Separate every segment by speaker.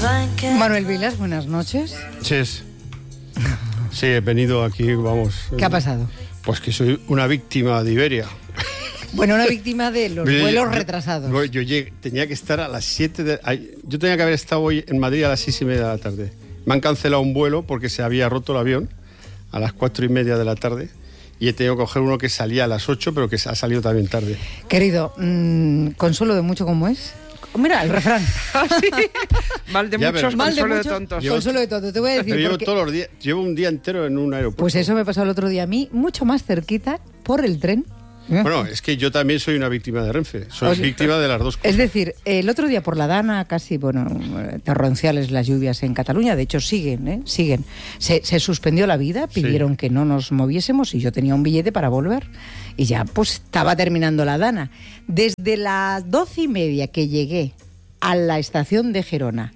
Speaker 1: Manuel Vilas, buenas noches.
Speaker 2: Sí, he venido aquí, vamos.
Speaker 1: ¿Qué ha pasado?
Speaker 2: Pues que soy una víctima de Iberia.
Speaker 1: Bueno, una víctima de los vuelos retrasados.
Speaker 2: Yo tenía que estar a las 7 yo tenía que haber estado hoy en Madrid a las 6:30 de la tarde. Me han cancelado un vuelo porque se había roto el avión a las 4:30 de la tarde. Y he tenido que coger uno que salía a las 8, pero que ha salido también tarde.
Speaker 1: Querido, consuelo de mucho como es. Mira, el refrán.
Speaker 3: Sí. Mal de muchos, consuelo de tontos.
Speaker 1: Consuelo de tontos, te voy a decir.
Speaker 2: Pero todos los días, llevo un día entero en un aeropuerto.
Speaker 1: Pues eso me pasó el otro día a mí, mucho más cerquita, por el tren.
Speaker 2: Bueno, es que yo también soy una víctima de Renfe. Soy víctima de las dos cosas.
Speaker 1: Es decir, el otro día por la Dana, casi, torrenciales las lluvias en Cataluña. De hecho, siguen. Se suspendió la vida, pidieron que no nos moviésemos y yo tenía un billete para volver. Y ya, pues, estaba terminando la Dana. Desde las 12:30 que llegué a la estación de Gerona,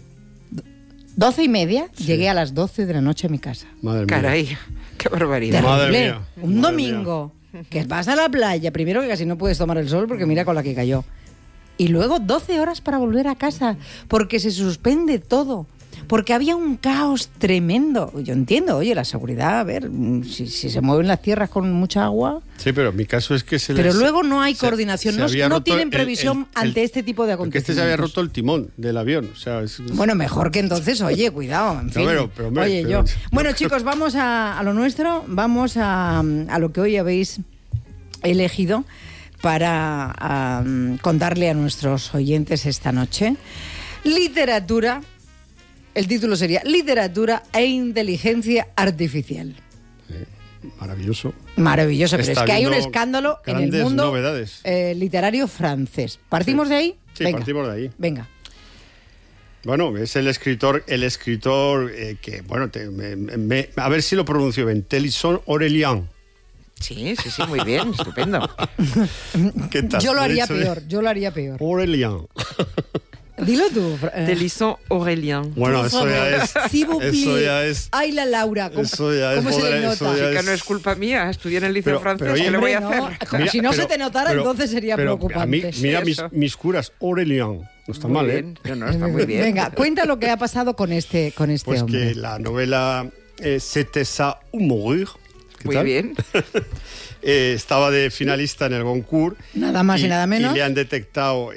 Speaker 1: 12:30, llegué a las 12 de la noche a mi casa.
Speaker 2: Madre mía.
Speaker 3: Caray, qué barbaridad.
Speaker 2: Madre mía.
Speaker 1: Un domingo. Que vas a la playa, primero que casi no puedes tomar el sol porque mira con la que cayó. Y luego 12 horas para volver a casa, porque se suspende todo. Porque había un caos tremendo. Yo entiendo, oye, la seguridad, a ver, si se mueven las tierras con mucha agua...
Speaker 2: Sí, pero mi caso es que
Speaker 1: Pero luego no hay coordinación, no tienen previsión ante este tipo de acontecimientos.
Speaker 2: Porque se había roto el timón del avión. O sea,
Speaker 1: Bueno, mejor que entonces, oye, cuidado, en fin. Bueno, chicos, vamos a lo nuestro, vamos a lo que hoy habéis elegido para contarle a nuestros oyentes esta noche. Literatura. El título sería Literatura e Inteligencia Artificial.
Speaker 2: Maravilloso.
Speaker 1: Maravilloso, pero es que hay un escándalo en el mundo literario francés. ¿Partimos de ahí?
Speaker 2: Sí,
Speaker 1: venga,
Speaker 2: partimos de ahí.
Speaker 1: Venga.
Speaker 2: Bueno, es el escritor que, bueno, a ver si lo pronuncio bien, Télisson Aurélien.
Speaker 3: Sí, muy bien, estupendo.
Speaker 2: ¿Qué tal?
Speaker 1: Yo lo haría peor.
Speaker 2: Aurélien.
Speaker 1: Dilo tú.
Speaker 3: Télisson Aurélien.
Speaker 2: Bueno, eso ya es...
Speaker 1: Ay, la Laura, ¿cómo se le nota?
Speaker 3: Que no es culpa mía, estudié en el liceo francés, ¿qué le voy a hacer?
Speaker 1: Si no se te notara, entonces sería preocupante.
Speaker 2: Mira mis curas, Aurélien. No está mal, ¿eh?
Speaker 3: No, está muy bien.
Speaker 1: Venga, cuenta lo que ha pasado con este
Speaker 2: pues
Speaker 1: hombre.
Speaker 2: Pues que la novela C'était ça ou mourir.
Speaker 3: Muy bien.
Speaker 2: Estaba de finalista en el Goncourt.
Speaker 1: Nada más y nada menos.
Speaker 2: Y le han detectado,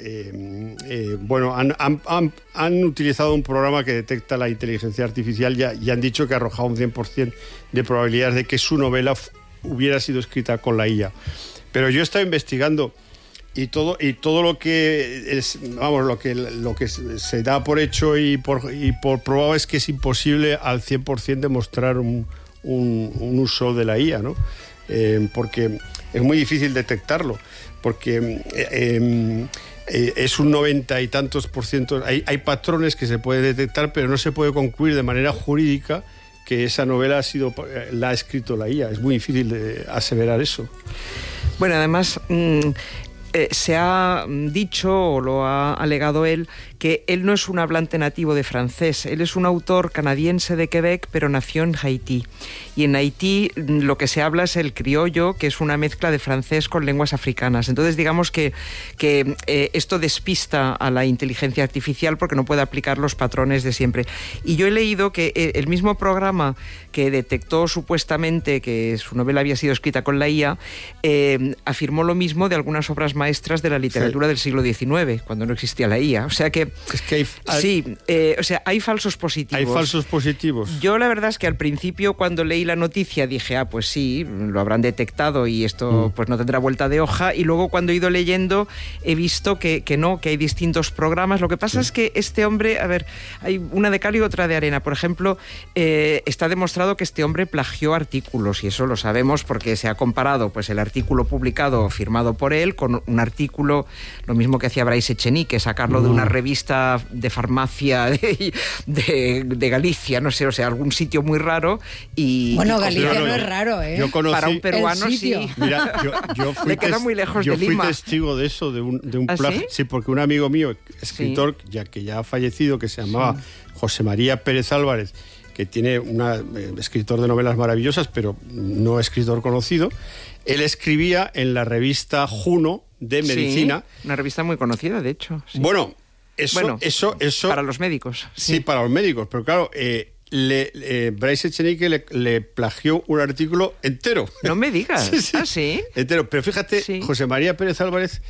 Speaker 2: han utilizado un programa que detecta la inteligencia artificial y han dicho que ha arrojado un 100% de probabilidades de que su novela hubiera sido escrita con la IA. Pero yo he estado investigando y todo lo que es, vamos, lo que se da por hecho y por probado es que es imposible al 100% demostrar un uso de la IA, ¿no? Porque es muy difícil detectarlo, porque es un 90 y tantos %. Hay patrones que se puede detectar, pero no se puede concluir de manera jurídica que esa novela la ha escrito la IA. Es muy difícil de aseverar eso.
Speaker 3: Bueno, además... se ha dicho, o lo ha alegado él, que él no es un hablante nativo de francés. Él es un autor canadiense de Quebec, pero nació en Haití. Y en Haití lo que se habla es el criollo, que es una mezcla de francés con lenguas africanas. Entonces, digamos que esto despista a la inteligencia artificial porque no puede aplicar los patrones de siempre. Y yo he leído que el mismo programa que detectó supuestamente que su novela había sido escrita con la IA, afirmó lo mismo de algunas obras maestras de la literatura del siglo XIX, cuando no existía la IA. O sea que...
Speaker 2: Es que
Speaker 3: hay falsos positivos.
Speaker 2: Hay falsos positivos.
Speaker 3: Yo la verdad es que al principio, cuando leí la noticia, dije, pues sí, lo habrán detectado y esto pues no tendrá vuelta de hoja. Y luego cuando he ido leyendo, he visto que hay distintos programas. Lo que pasa es que este hombre, a ver, hay una de cal y otra de arena. Por ejemplo, está demostrado que este hombre plagió artículos, y eso lo sabemos porque se ha comparado pues el artículo publicado, firmado por él, con un artículo, lo mismo que hacía Bryce Echenique, sacarlo de una revista de farmacia de Galicia, no sé, o sea, algún sitio muy raro.
Speaker 1: Bueno, Galicia no es raro, ¿eh?
Speaker 2: Yo conocí,
Speaker 3: para un peruano sí.
Speaker 2: Mira, yo fui
Speaker 3: le queda muy lejos de Lima.
Speaker 2: Yo fui testigo de eso, de un plagio.
Speaker 3: ¿Sí?
Speaker 2: Sí, porque un amigo mío, escritor, que ya ha fallecido, que se llamaba José María Pérez Álvarez, que tiene escritor de novelas maravillosas, pero no escritor conocido. Él escribía en la revista Juno de Medicina.
Speaker 3: Sí, una revista muy conocida, de hecho. Sí.
Speaker 2: Bueno, eso
Speaker 3: para los médicos.
Speaker 2: Sí, para los médicos, pero claro, Bryce Echenique le plagió un artículo entero.
Speaker 3: No me digas. ¿Sí?
Speaker 2: Entero. Pero fíjate, José María Pérez Álvarez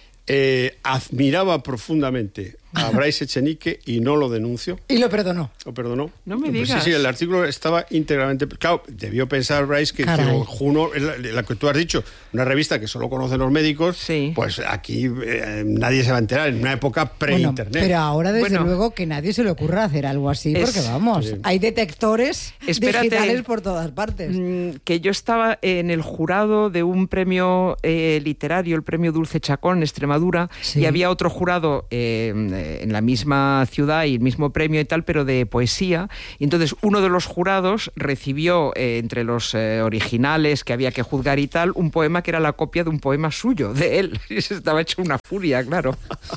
Speaker 2: admiraba profundamente a Bryce Echenique y no lo denunció.
Speaker 1: Y lo perdonó.
Speaker 2: Lo perdonó.
Speaker 3: No me digas.
Speaker 2: Sí, el artículo estaba íntegramente... Claro, debió pensar Bryce que Juno, la que tú has dicho, una revista que solo conocen los médicos, pues aquí nadie se va a enterar en una época pre-internet.
Speaker 1: Bueno, pero ahora, desde luego, que nadie se le ocurra hacer algo así, porque vamos, hay detectores digitales por todas partes.
Speaker 3: Que yo estaba en el jurado de un premio literario, el premio Dulce Chacón en Extremadura, y había otro jurado en la misma ciudad y el mismo premio y tal, pero de poesía. Y entonces uno de los jurados recibió, entre los originales que había que juzgar y tal, un poema que era la copia de un poema suyo, de él. Y estaba hecho una furia, claro.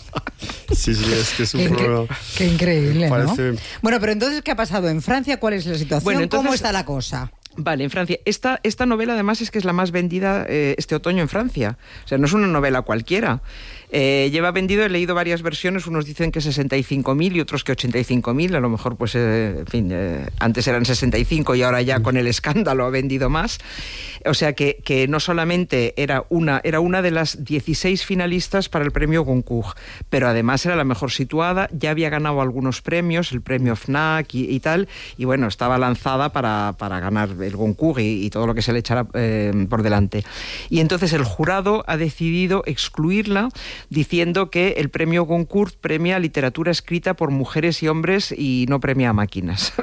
Speaker 2: Sí, es que es un problema.
Speaker 1: Qué increíble, ¿no? Bueno, pero entonces, ¿qué ha pasado en Francia? ¿Cuál es la situación? Bueno, entonces, ¿cómo está la cosa?
Speaker 3: Vale, en Francia. Esta novela, además, es que es la más vendida este otoño en Francia. O sea, no es una novela cualquiera. Lleva vendido, he leído varias versiones, unos dicen que 65.000 y otros que 85.000, a lo mejor, pues, en fin, antes eran 65 y ahora ya con el escándalo ha vendido más. O sea que no solamente era una de las 16 finalistas para el premio Goncourt, pero además era la mejor situada, ya había ganado algunos premios, el premio FNAC y tal, y bueno, estaba lanzada para ganar el Goncourt y todo lo que se le echara por delante. Y entonces el jurado ha decidido excluirla, diciendo que el premio Goncourt premia literatura escrita por mujeres y hombres y no premia a máquinas.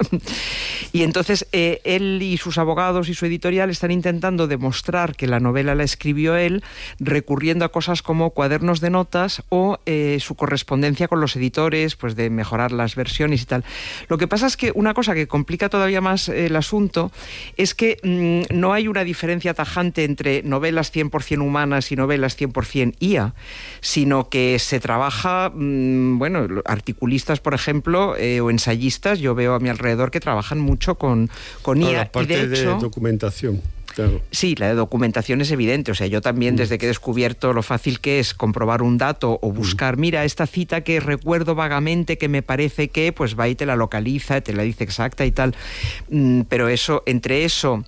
Speaker 3: Y entonces él y sus abogados y su editorial están intentando demostrar que la novela la escribió él, recurriendo a cosas como cuadernos de notas o su correspondencia con los editores, pues de mejorar las versiones y tal. Lo que pasa es que una cosa que complica todavía más el asunto es que no hay una diferencia tajante entre novelas 100% humanas y novelas 100% IA, sino que se trabaja, bueno, articulistas, por ejemplo, o ensayistas, yo veo a mi alrededor que trabajan mucho con IA.
Speaker 2: La parte de documentación. Claro.
Speaker 3: Sí, la de documentación es evidente. O sea, yo también, desde que he descubierto lo fácil que es comprobar un dato o buscar, mira, esta cita que recuerdo vagamente que me parece que, pues va y te la localiza, te la dice exacta y tal. Pero entre eso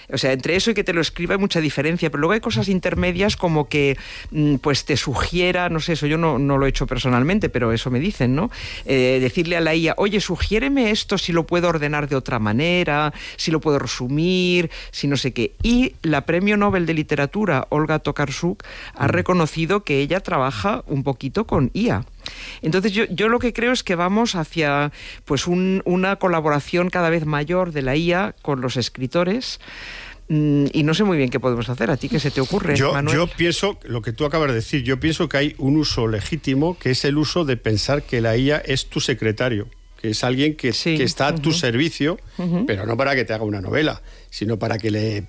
Speaker 3: y que te lo escriba hay mucha diferencia, pero luego hay cosas intermedias como que pues te sugiera, no sé, eso yo no lo he hecho personalmente, pero eso me dicen, ¿no? Decirle a la IA, oye, sugiéreme esto, si lo puedo ordenar de otra manera, si lo puedo resumir, si no sé qué. Y la Premio Nobel de Literatura, Olga Tokarczuk, ha reconocido que ella trabaja un poquito con IA. Entonces yo lo que creo es que vamos hacia pues una colaboración cada vez mayor de la IA con los escritores, y no sé muy bien qué podemos hacer. ¿A ti qué se te ocurre, Manuel?
Speaker 2: Yo pienso, lo que tú acabas de decir, yo pienso que hay un uso legítimo, que es el uso de pensar que la IA es tu secretario, que es alguien que está a tu servicio, pero no para que te haga una novela, sino para que le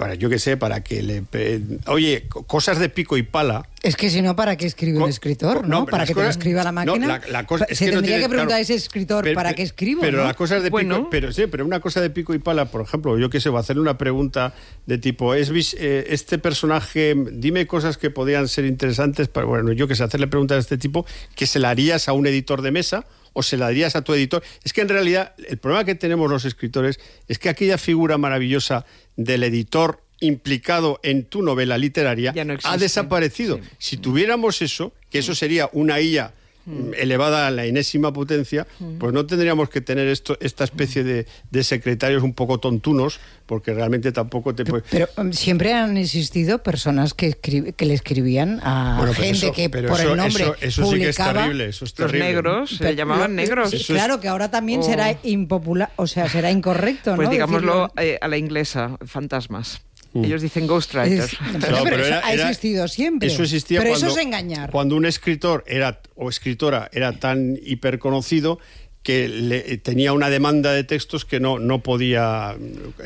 Speaker 2: oye, cosas de pico y pala.
Speaker 1: Es que si no, ¿para qué escribe un escritor? ¿No? ¿Para que te lo escriba la máquina? Se tendría que preguntar a ese escritor, ¿para qué escribo?
Speaker 2: Pero
Speaker 1: ¿no?
Speaker 2: las cosas de pico, pero una cosa de pico y pala, por ejemplo, yo qué sé, voy a hacerle una pregunta de tipo, este personaje, dime cosas que podrían ser interesantes, para, bueno, yo qué sé, hacerle preguntas de este tipo, que se la harías a un editor de mesa o se la darías a tu editor. Es que en realidad el problema que tenemos los escritores es que aquella figura maravillosa del editor implicado en tu novela literaria no ha desaparecido. Sí. Si tuviéramos eso, que eso sería una IA elevada a la enésima potencia, pues no tendríamos que tener esta especie de secretarios un poco tontunos, porque realmente tampoco te puede...
Speaker 1: Pero siempre han existido personas que le escribían a gente que por el nombre
Speaker 2: eso
Speaker 1: publicaba...
Speaker 2: sí que es terrible, eso es terrible.
Speaker 3: Los negros, se llamaban negros.
Speaker 1: Claro, que ahora también será impopular, o sea, será incorrecto,
Speaker 3: pues
Speaker 1: ¿no?
Speaker 3: Digámoslo a la inglesa, fantasmas. Ellos dicen ghostwriters.
Speaker 1: Pero ha existido siempre.
Speaker 2: Eso existía
Speaker 1: pero eso es engañar.
Speaker 2: Cuando un escritor o escritora era tan hiperconocido que tenía una demanda de textos que no podía...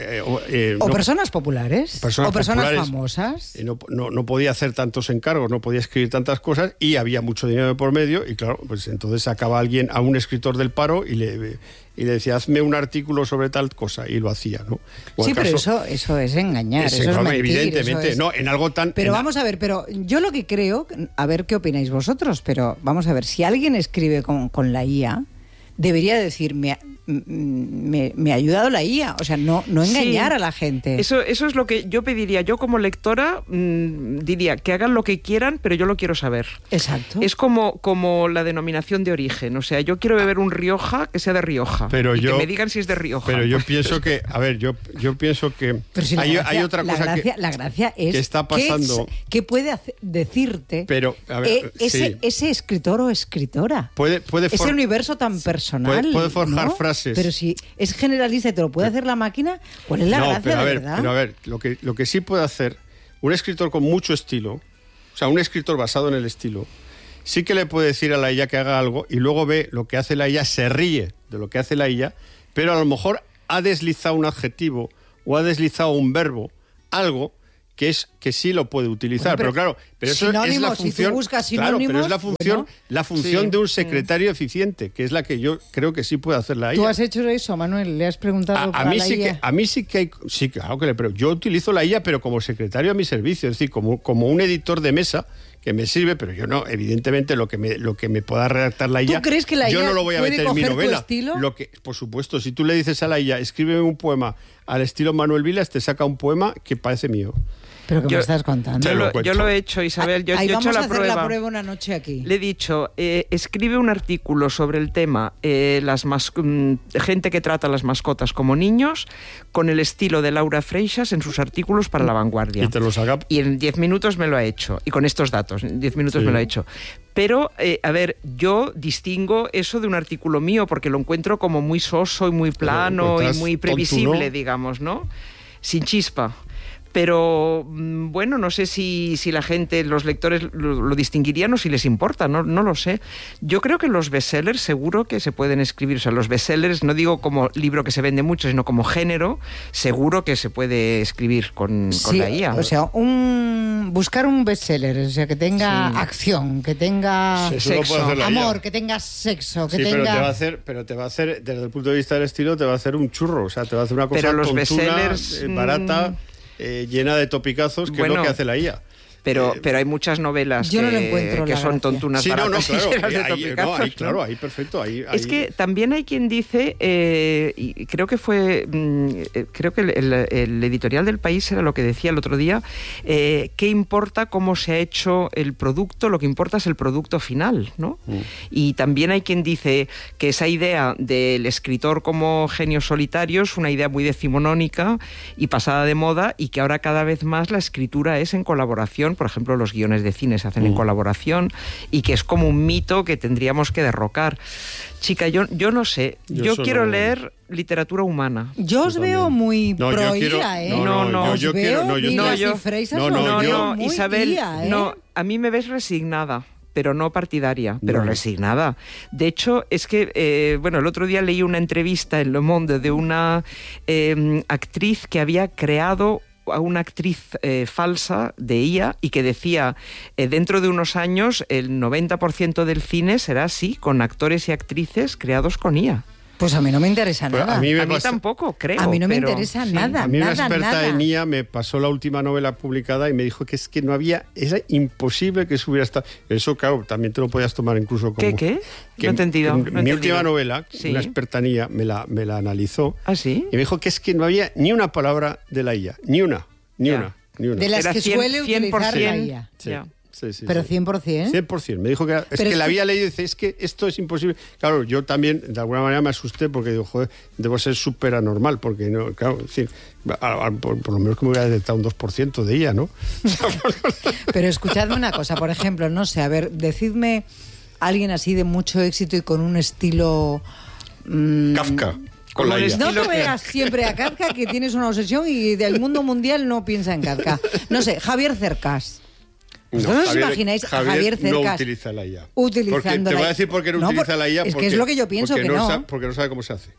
Speaker 1: o personas populares, o personas famosas.
Speaker 2: No podía hacer tantos encargos, no podía escribir tantas cosas y había mucho dinero de por medio y claro, pues entonces sacaba a un escritor del paro y le decía, hazme un artículo sobre tal cosa, y lo hacía, ¿no?
Speaker 1: Sí, pero eso es engañar, eso es mentir.
Speaker 2: Evidentemente, no, en algo tan...
Speaker 1: Pero vamos a ver, pero yo lo que creo, a ver qué opináis vosotros, pero vamos a ver, si alguien escribe con la IA, debería decir, me ha ayudado la IA, o sea, no engañar a la gente.
Speaker 3: Eso es lo que yo pediría. Yo como lectora diría que hagan lo que quieran, pero yo lo quiero saber.
Speaker 1: Exacto.
Speaker 3: Es como la denominación de origen, o sea, yo quiero beber un Rioja que sea de Rioja, que me digan si es de Rioja.
Speaker 2: Pero yo pienso que, a ver, yo pienso que
Speaker 1: si hay otra cosa la gracia es
Speaker 2: que está pasando.
Speaker 1: ¿Qué puede decirte
Speaker 2: pero, a ver,
Speaker 1: ese escritor o escritora? Ese universo tan personal.
Speaker 2: Puede forjar frases.
Speaker 1: Pero si es generalista y te lo puede hacer la máquina, ¿cuál es la gracia, de verdad?
Speaker 2: Pero a ver, lo que sí puede hacer un escritor con mucho estilo, o sea, un escritor basado en el estilo, sí que le puede decir a la IA que haga algo y luego ve lo que hace la IA, se ríe de lo que hace la IA, pero a lo mejor ha deslizado un adjetivo o ha deslizado un verbo, algo que sí lo puede utilizar, pero claro, pero eso es la función,
Speaker 1: si tú buscas sinónimos,
Speaker 2: pero es la función de un secretario eficiente, que es la que yo creo que sí puede hacer la IA.
Speaker 1: ¿Tú has hecho eso, Manuel? ¿Le has preguntado
Speaker 2: a mí sí IA? A mí sí que hay, sí, claro que le pregunto. Yo utilizo la IA, pero como secretario a mi servicio, es decir, como un editor de mesa que me sirve, pero yo no, evidentemente lo que me pueda redactar la IA,
Speaker 1: ¿tú crees que la IA
Speaker 2: yo no lo voy a meter en mi novela.
Speaker 1: Estilo?
Speaker 2: Por supuesto, si tú le dices a la IA, escríbeme un poema al estilo Manuel Vilas, te saca un poema que parece mío.
Speaker 1: ¿Pero qué me estás contando?
Speaker 3: Yo lo he hecho, Isabel. Yo he hecho la prueba.
Speaker 1: La prueba una noche aquí.
Speaker 3: Le he dicho, escribe un artículo sobre el tema gente que trata a las mascotas como niños, con el estilo de Laura Freixas en sus artículos para La Vanguardia.
Speaker 2: Y te lo saca.
Speaker 3: Y en 10 minutos me lo ha hecho. Y con estos datos, en 10 minutos me lo ha hecho. Pero, a ver, yo distingo eso de un artículo mío porque lo encuentro como muy soso y muy plano y muy previsible, tonto, ¿no? Digamos, ¿no? Sin chispa. Pero, bueno, no sé si la gente, los lectores lo distinguirían o si les importa, no lo sé. Yo creo que los bestsellers seguro que se pueden escribir. O sea, los bestsellers, no digo como libro que se vende mucho, sino como género, seguro que se puede escribir con la IA.
Speaker 1: O sea, buscar un bestseller, o sea, que tenga acción, que tenga
Speaker 2: sexo,
Speaker 1: amor, que tenga sexo, que
Speaker 2: tenga...
Speaker 1: pero
Speaker 2: te va a hacer, desde el punto de vista del estilo, te va a hacer un churro. O sea, te va a hacer una cosa
Speaker 3: pero los
Speaker 2: tontuna,
Speaker 3: bestsellers,
Speaker 2: barata... llena de topicazos, que es lo que hace la IA.
Speaker 3: Pero hay muchas novelas que son tontunas baratas.
Speaker 2: Claro, ahí perfecto.
Speaker 3: Es que también hay quien dice, y creo que el editorial del País era lo que decía el otro día, ¿qué importa cómo se ha hecho el producto? Lo que importa es el producto final, ¿no? Y también hay quien dice que esa idea del escritor como genio solitario es una idea muy decimonónica y pasada de moda, y que ahora cada vez más la escritura es en colaboración. Por ejemplo, los guiones de cine se hacen en colaboración, y que es como un mito que tendríamos que derrocar. Chica, yo no sé. Yo quiero leer literatura humana.
Speaker 1: Yo os veo muy pro IA, ¿eh?
Speaker 3: No,
Speaker 1: Isabel,
Speaker 3: IA, ¿eh? No, a mí me ves resignada, pero no partidaria, pero resignada. De hecho, es que, el otro día leí una entrevista en Le Monde de una actriz que había creado a una actriz falsa de IA, y que decía, dentro de unos años el 90% del cine será así, con actores y actrices creados con IA.
Speaker 1: Pues a mí no me interesa nada.
Speaker 3: A mí tampoco, creo.
Speaker 1: A mí no me interesa nada.
Speaker 2: A mí una experta en IA me pasó la última novela publicada y me dijo que es que no había... Era imposible que eso hubiera estado... Eso, claro, también te lo podías tomar incluso como...
Speaker 3: ¿Qué? No he entendido.
Speaker 2: Mi última novela, una experta en IA, me la analizó.
Speaker 3: ¿Ah, sí?
Speaker 2: Y me dijo que es que no había ni una palabra de la IA. Ni una.
Speaker 1: De las que suele utilizar la IA.
Speaker 2: Sí.
Speaker 1: Pero 100%.
Speaker 2: 100%. Me dijo que la había leído y dice, es que esto es imposible. Claro, yo también de alguna manera me asusté porque digo, joder, debo ser súper anormal, porque no, claro, es decir, por lo menos que me hubiera detectado un 2% de ella, ¿no?
Speaker 1: Pero escuchadme una cosa, por ejemplo, no sé, a ver, decidme alguien así de mucho éxito y con un estilo...
Speaker 2: Kafka.
Speaker 1: No te veas siempre a Kafka, que tienes una obsesión y del mundo mundial no piensa en Kafka. No sé, Javier Cercas. ¿Vosotros os imagináis a Javier Cercas
Speaker 2: no utiliza la IA?
Speaker 1: Utilizando
Speaker 2: te voy a decir por qué no utiliza la IA.
Speaker 1: Es que es lo que yo pienso, que no.
Speaker 2: Porque no sabe cómo se hace.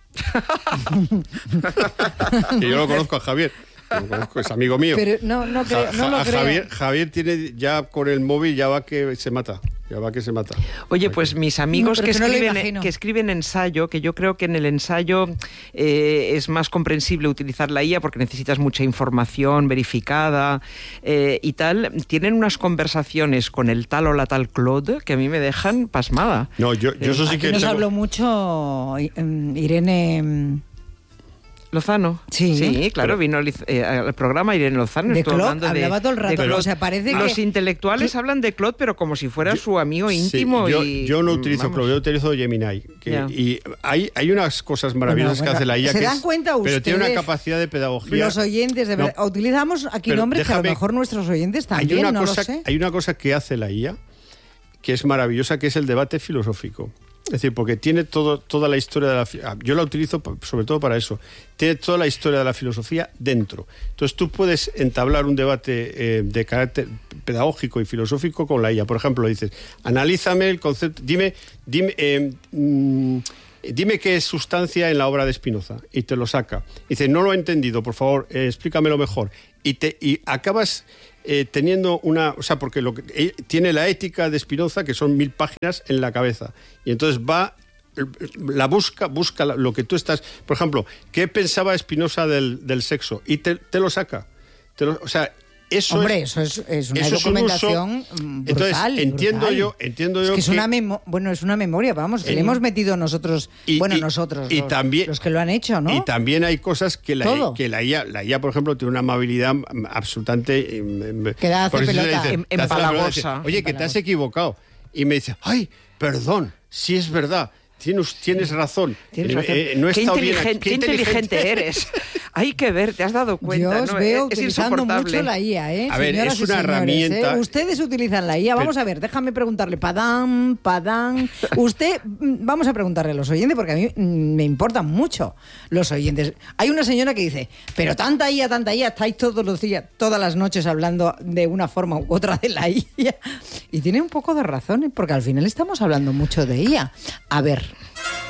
Speaker 2: Que yo lo conozco a Javier. Lo conozco, es amigo mío.
Speaker 1: Pero no lo creo.
Speaker 2: Javier tiene ya con el móvil, ya va que se mata.
Speaker 3: Oye, pues mis amigos que escriben ensayo, que yo creo que en el ensayo es más comprensible utilizar la IA porque necesitas mucha información verificada y tal, tienen unas conversaciones con el tal o la tal Claude que a mí me dejan pasmada.
Speaker 2: No, yo eso sí que...
Speaker 1: Nos habló mucho Irene...
Speaker 3: Lozano. Sí, claro, vino al programa Irene Lozano.
Speaker 1: De Claude hablaba todo el rato. O sea, parece
Speaker 3: los
Speaker 1: que...
Speaker 3: intelectuales hablan de Claude, pero como si fuera su amigo íntimo.
Speaker 2: Yo no utilizo Claude, yo utilizo Gemini. Y hay unas cosas maravillosas que hace la IA.
Speaker 1: ¿Se dan cuenta ustedes?
Speaker 2: Pero tiene una capacidad de pedagogía.
Speaker 1: Los oyentes, de verdad. Utilizamos aquí nombres que a lo mejor nuestros oyentes también, lo sé.
Speaker 2: Hay una cosa que hace la IA que es maravillosa, que es el debate filosófico. Es decir, porque tiene toda la historia de la... Yo la utilizo sobre todo para eso. Tiene toda la historia de la filosofía dentro. Entonces tú puedes entablar un debate de carácter pedagógico y filosófico con la IA. Por ejemplo, dices, analízame el concepto... Dime qué es sustancia en la obra de Spinoza. Y te lo saca. Dice, no lo he entendido, por favor, explícamelo mejor. Y acabas... teniendo una... O sea, porque tiene la ética de Spinoza, que son 1000 páginas en la cabeza. Y entonces busca lo que tú estás... Por ejemplo, ¿qué pensaba Spinoza del sexo? Y te lo saca. O sea... Eso
Speaker 1: es una documentación brutal.
Speaker 2: Entonces, entiendo yo
Speaker 1: es una memoria, vamos, que le hemos metido nosotros, nosotros, los que lo han hecho, ¿no?
Speaker 2: Y también hay cosas que la IA, por ejemplo, tiene una amabilidad absolutamente...
Speaker 1: Que da hace pelota.
Speaker 3: Empalagosa.
Speaker 2: Oye, que te has equivocado. Y me dice, ay, perdón, sí es verdad. Tienes razón. No
Speaker 3: qué inteligente eres. Hay que ver, te has dado cuenta.
Speaker 1: Yo os veo utilizando mucho la IA, ¿eh?
Speaker 2: A ver, es una herramienta.
Speaker 1: Ustedes utilizan la IA. Vamos a ver, déjame preguntarle, padán. Vamos a preguntarle a los oyentes, porque a mí me importan mucho los oyentes. Hay una señora que dice, pero tanta IA, estáis todos los días, todas las noches hablando de una forma u otra de la IA. Y tiene un poco de razón, porque al final estamos hablando mucho de IA. A ver.